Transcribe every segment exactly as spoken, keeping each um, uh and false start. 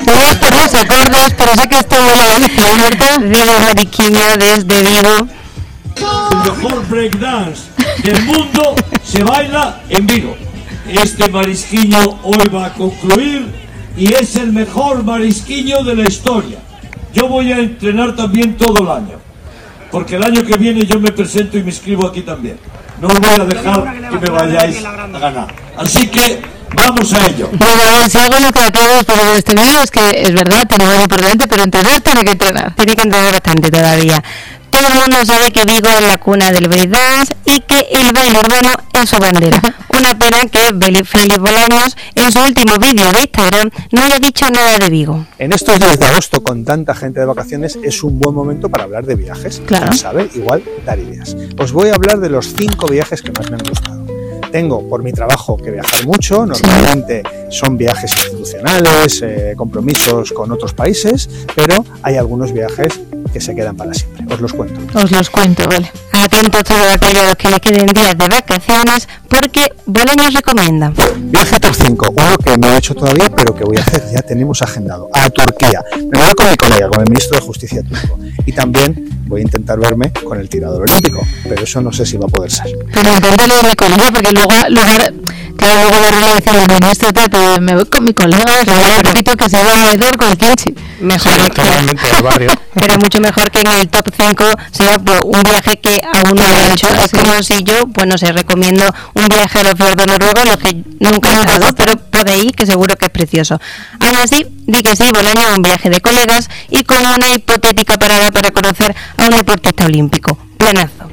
No es por los acordes, pero sé que estoy muy bien, ¿verdad? Diego Mariquiño desde Vigo. El mejor breakdance del mundo se baila en Vigo. Este marisquiño hoy va a concluir y es el mejor marisquiño de la historia. Yo voy a entrenar también todo el año, porque el año que viene yo me presento y me inscribo aquí también. No voy a dejar que me vayáis a ganar. Así que vamos a ello. Bueno, si algo nos queda claro después de este vídeo es que es verdad, tenemos muy importante, pero entrenar tiene que entrenar. Tiene que entrenar bastante todavía. Todo el mundo sabe que Vigo es la cuna del breakdance y que el baile urbano es su bandera. Una pena que Félix Bolaños en su último vídeo de Instagram no haya dicho nada de Vigo. En estos días de agosto, con tanta gente de vacaciones, es un buen momento para hablar de viajes. Claro. ¿Quién sabe? Igual dar ideas. Os voy a hablar de los cinco viajes que más me han gustado. Tengo por mi trabajo que viajar mucho, normalmente son viajes institucionales, eh, compromisos con otros países, pero hay algunos viajes que se quedan para siempre. Os los cuento. Os los cuento, vale. Atentos todos aquellos que les queden días de vacaciones, porque Bolaños recomienda. Viaje top cinco, uno que no he hecho todavía, pero que voy a hacer, ya tenemos agendado, a Turquía. Me voy con mi colega, con el ministro de Justicia turco. Y también voy a intentar verme con el tirador olímpico, pero eso no sé si va a poder ser. Pero inténtalo de mi colega, porque luego, luego claro, luego la relación del ministro, pero me voy con mi colega, le repito que se va a meter con el Kenchi. Mejor Sí, totalmente del barrio. Pero mucho mejor que en el top cinco sea pues, un viaje que aún no he hecho. Es como si yo, pues no sé, recomiendo un viaje a los fiordos noruegos, los que nunca he estado, pero podéis ir, que seguro que es precioso. Aún así, di que sí, Bolaños, un viaje de colegas y con una hipotética parada para conocer a un deportista olímpico. Planazo.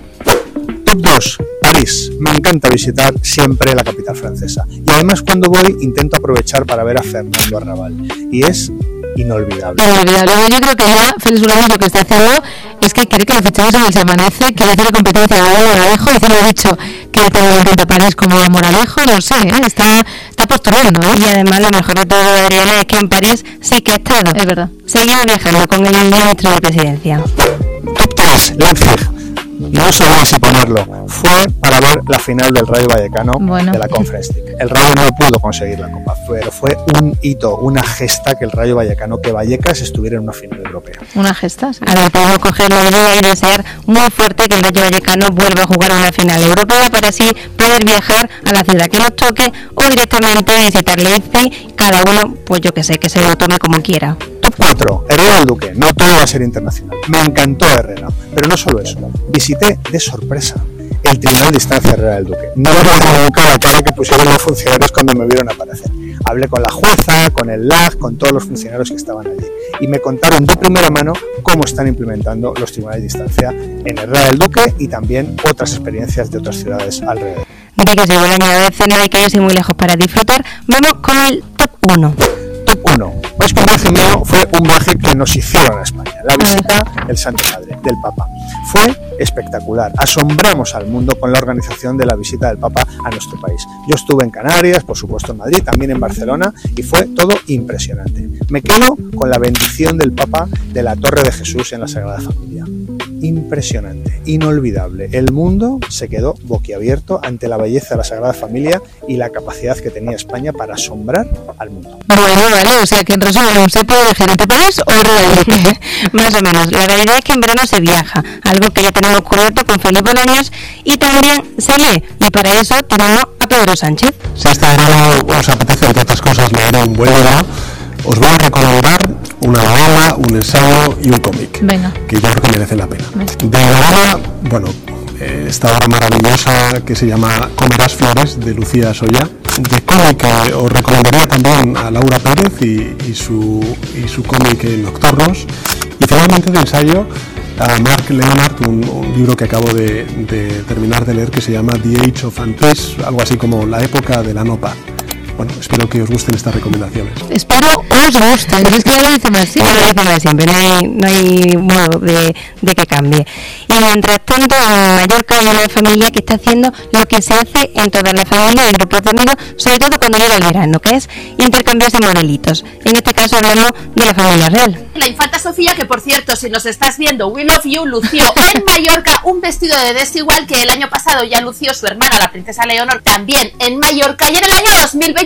Top dos, París. Me encanta visitar siempre la capital francesa. Y además cuando voy intento aprovechar para ver a Fernando Arrabal. Y es inolvidable. Inolvidable. Yo creo que ya Félix Bolaños lo que está haciendo es que quiere que lo fichemos en el Se Amanece, quiere hacer competencia de Moralejo, y se lo he dicho que te encanta París como Moralejo, no sé, ¿eh? está, está postulando. ¿eh? Y además lo mejor de todo, Adriana, es que en París sí que he estado. Es verdad. Seguimos viajando con el ministro de Presidencia. Top tres, Leipzig. No sabía si ponerlo. Fue para ver la final del Rayo Vallecano bueno. de la Conference League. El Rayo no pudo conseguir la Copa, pero fue un hito, una gesta que el Rayo Vallecano, que Vallecas estuviera en una final europea. Una gesta, sí. A ver, podemos coger la idea y desear muy fuerte que el Rayo Vallecano vuelva a jugar una final europea para así poder viajar a la ciudad que nos toque o directamente visitar Leipzig, cada uno, pues yo que sé, que se lo tome como quiera. Top cuatro, Herrera del Duque. No todo va a ser internacional. Me encantó Herrera, pero no solo eso. Visité de sorpresa el Tribunal de Distancia Herrera del Duque. No me olvido nunca la cara que pusieron los funcionarios cuando me vieron aparecer. Hablé con la jueza, con el L A G, con todos los funcionarios que estaban allí. Y me contaron de primera mano cómo están implementando los tribunales de distancia en Herrera del Duque y también otras experiencias de otras ciudades alrededor. De que si Bolaños, a veces no hay que irse muy lejos para disfrutar. Vamos con el top uno. Top uno. Pues un viaje mío fue un viaje que nos hicieron a España. La visita del Santo Padre, del Papa. Fue espectacular. Asombramos al mundo con la organización de la visita del Papa a nuestro país. Yo estuve en Canarias, por supuesto en Madrid, también en Barcelona, y fue todo impresionante. Me quedo con la bendición del Papa de la Torre de Jesús en la Sagrada Familia. Impresionante, inolvidable. El mundo se quedó boquiabierto ante la belleza de la Sagrada Familia y la capacidad que tenía España para asombrar al mundo. Bueno, vale, o sea que en resumen, ¿se puede viajar entre París o Herrera del Duque? Más o menos. La realidad es que en verano se viaja, algo que ya tenemos cubierto con Félix Bolaños, y también se lee, y para eso tenemos a Pedro Sánchez. Si este verano os apetece, entre otras cosas, leer un buen libro, os voy a recomendar una novela, un ensayo y un cómic. Venga. Que yo creo que merecen la pena. Venga. De novela, bueno, eh, esta obra maravillosa que se llama Comerás Flores, de Lucía Soya. De cómic, eh, os recomendaría también a Laura Pérez y, y su, y su cómic Nocturnos. Y finalmente de ensayo a Mark Leonard, un, un libro que acabo de, de terminar de leer que se llama The Age of Antis, algo así como La época de la no paz. Bueno, espero que os gusten estas recomendaciones. Espero os gusten, es que lo dicen así. Lo dicen de siempre, no hay, no hay modo de, de que cambie. Y mientras tanto, en Mallorca hay una familia que está haciendo lo que se hace en todas las familias y grupos de amigos, sobre todo cuando llega el verano, que es intercambiarse modelitos. En este caso hablamos de la familia real. La infanta Sofía, que por cierto, si nos estás viendo, we love you, lució en Mallorca un vestido de desigual que el año pasado ya lució su hermana, la princesa Leonor, también en Mallorca, y en el año dos mil veinte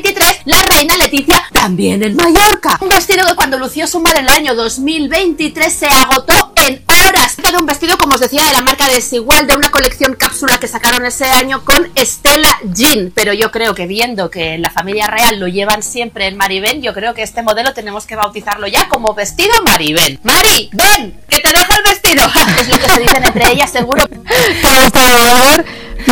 veintitrés, la reina Leticia también en Mallorca. Un vestido que cuando lució su madre en el año dos mil veintitrés se agotó en horas. De un vestido, como os decía, de la marca Desigual, de una colección cápsula que sacaron ese año con Stella Jean. Pero yo creo que viendo que la familia real lo llevan siempre en Maribén, yo creo que este modelo tenemos que bautizarlo ya como vestido Maribén. Mari, ven, que te dejo el vestido. Es lo que se dicen entre ellas, seguro. ¿Cómo está de amor?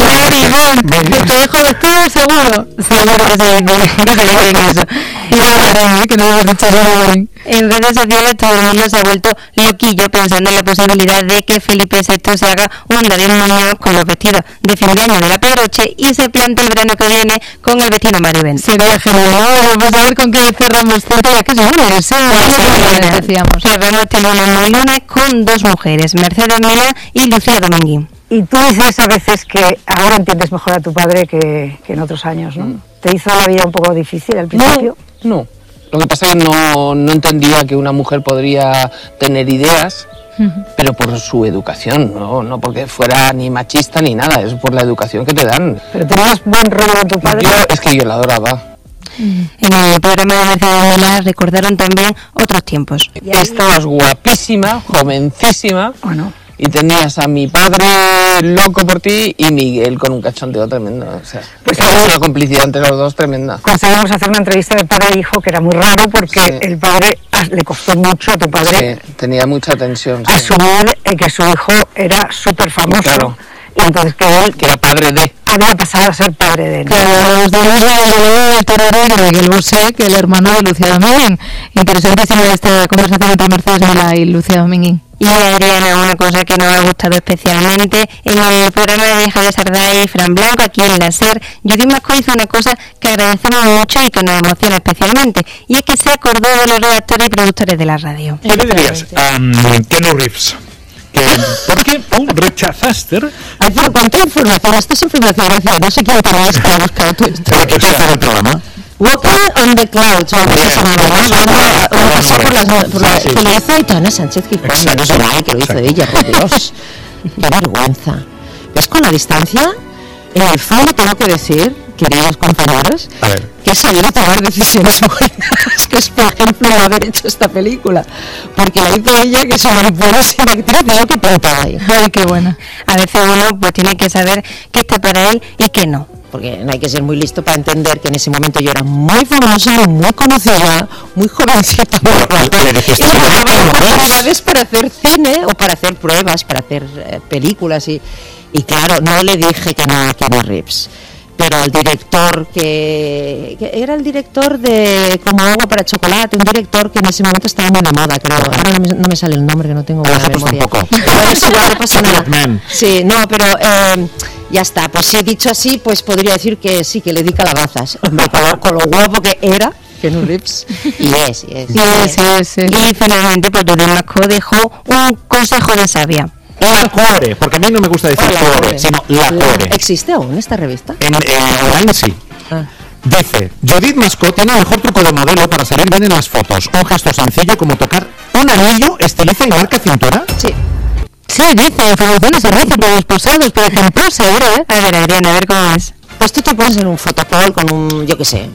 Mari, ven, que te dejo vestido, seguro. Seguro que se dicen eso. Y ahora, que no hemos dicho nada. En redes sociales todo el mundo se ha vuelto loquillo pensando en la posibilidad de que Felipe sexto se haga un David Muñoz con los vestidos de fin de año de la Pedroche y se plante el verano que viene con el vestido Maribén. Sería genial. Vamos a ver con qué cerramos ya que seguro. Sí, decíamos. Cerramos este lunes muy lunes con dos mujeres, Mercedes Milá y Lucía Dominguín. Y tú dices a veces que ahora entiendes mejor a tu padre que, que en otros años, ¿no? Mm. ¿Te hizo la vida un poco difícil al principio? No, no. Lo que pasa es que no, no entendía que una mujer podría tener ideas, uh-huh. pero por su educación, no, no porque fuera ni machista ni nada, es por la educación que te dan. ¿Pero tenías buen rollo con tu padre? Yo, es que yo la adoraba. En el programa de Mercedes Milá recordaron también otros tiempos. Estabas guapísima, jovencísima. ¿O no? Y tenías a mi padre loco por ti y Miguel con un cachondeo tremendo. O sea, pues era una complicidad entre los dos tremenda. Conseguimos hacer una entrevista de padre e hijo que era muy raro porque sí. el padre le costó mucho a tu padre. Sí, tenía mucha tensión. Sí. Asumir que su hijo era súper famoso. Claro. Y entonces que él... Que era padre de... Había pasado a ser padre de él. Claro, los dos del Torero de Miguel Bosé, que el hermano de Lucía Dominguín. Interesantísima esta conversación entre Mercedes Milá y Lucía Dominguín. Y Adriana, una cosa que nos ha gustado especialmente en el programa de Javier Sardá y Fran Blanco, aquí en la SER, Judith Mascó hizo una cosa que agradecemos mucho y que nos emociona especialmente, y es que se acordó de los redactores y productores de la radio. ¿Qué le dirías a um, Keanu Reeves? Que, ¿Por qué oh, rechazaste? Ay, pero ¿cuánta información? Esto es información gracias. No sé quién te lo has buscado tú esto. ¿Pero qué te hace el programa? Walking on the Clouds, o algo así se llama, ¿no? Pasó por las... Por la, que lo hizo Aitana Sánchez Gijón, no sé nada, que lo hizo ella, por Dios. Qué vergüenza. ¿Ves con la distancia? En el fondo tengo que decir, queridos compañeros, que sabido tomar decisiones buenas, que es, por ejemplo, no haber hecho esta película, porque la hizo ella, que es una buenísima actriz, de lo que plantaba ahí. Ay, qué buena. A veces uno pues tiene que saber qué está para él y qué no. Porque no hay que ser muy listo para entender que en ese momento yo era muy famosa, muy conocida, muy jovencita, muy guapa. Y me preparaba cada vez para hacer cine o para hacer pruebas, para hacer eh, películas y, y claro, no le dije que no a Keanu Reeves. Pero al director que, que era el director de Como agua para chocolate, un director que en ese momento estaba muy de moda, creo. Ahora no me, no me sale el nombre, que no tengo buena memoria. Pero es igual, no pasa nada. Sí, no, pero eh, ya está. Pues si he dicho así, pues podría decir que sí, que le di calabazas. Hombre, con, lo, con lo guapo que era Keanu Reeves. Y es, y es. Y, es, y, es, y, es. y finalmente, pues Judith Mascó dejó un consejo de sabia. La Core, porque a mí no me gusta decir oh, Core, sino La Core. ¿Existe aún esta revista? En, en online sí. Ah. Dice, Judith Mascó tiene el mejor truco de modelo para salir bien en las fotos. Un gesto sencillo como tocar un anillo, estiliza y marca cintura. Sí. Sí, dice, informaciones y veces para los posados, por ejemplo, seguro, ¿eh? A ver, Adriana, a ver cómo es. Pues tú te pones en un fotocall con un, yo qué sé,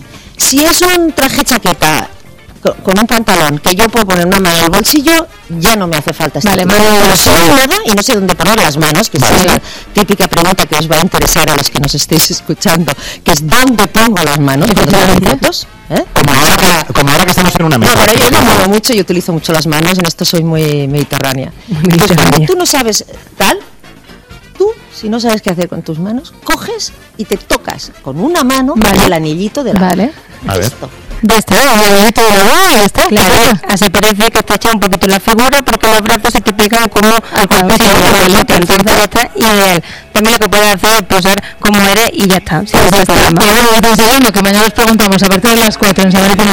si es un traje chaqueta con un pantalón que yo puedo poner una mano en el bolsillo, ya no me hace falta estar. Vale, no sé nada y no sé dónde poner las manos, que vale. Es la típica pregunta que os va a interesar a los que nos estéis escuchando, que es ¿dónde pongo las manos? Fotos, ¿eh? Como, ahora, como ahora que estamos en una mesa. No, pero yo me muevo mucho y utilizo mucho las manos, en esto soy muy mediterránea. Entonces, cuando tú no sabes tal, tú, si no sabes qué hacer con tus manos, coges y te tocas con una mano vale. el anillito de la vale. mano. A ver. Esto. Ya está, ya está. Claro, así parece que está hecha un poquito la figura porque los brazos se te pegan como al cuerpo, entonces ya está ideal. También lo que puedes hacer es posar como eres y ya está. Sí, ya está. Bueno, que mañana os preguntamos a partir de las cuatro en Saber